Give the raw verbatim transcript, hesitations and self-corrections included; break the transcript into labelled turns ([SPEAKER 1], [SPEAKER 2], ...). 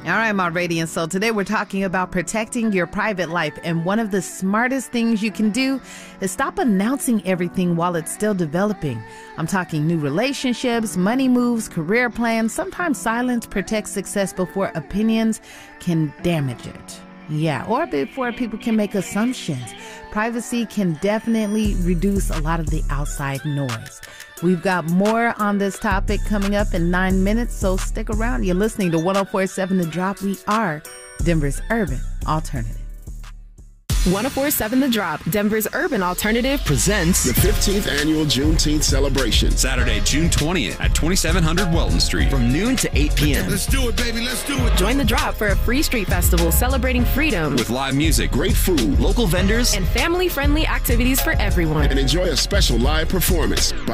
[SPEAKER 1] All right, my radiant soul. Today we're talking about protecting your private life. And one of the smartest things you can do is stop announcing everything while it's still developing. I'm talking new relationships, money moves, career plans. Sometimes silence protects success before opinions can damage it. Yeah, or before people can make assumptions. Privacy can definitely reduce a lot of the outside noise. We've got more on this topic coming up in nine minutes, so stick around. You're listening to one oh four point seven The Drop. We are Denver's Urban Alternative.
[SPEAKER 2] one oh four point seven The Drop, Denver's Urban Alternative,
[SPEAKER 3] presents
[SPEAKER 4] the fifteenth Annual Juneteenth Celebration.
[SPEAKER 5] Saturday, June twentieth at twenty-seven hundred Welton Street.
[SPEAKER 3] From noon to eight p.m.
[SPEAKER 4] Let's do it, baby. Let's do it.
[SPEAKER 2] Join The Drop for a free street festival celebrating freedom.
[SPEAKER 5] With live music,
[SPEAKER 4] great food,
[SPEAKER 3] local vendors,
[SPEAKER 2] and family-friendly activities for everyone.
[SPEAKER 4] And enjoy a special live performance by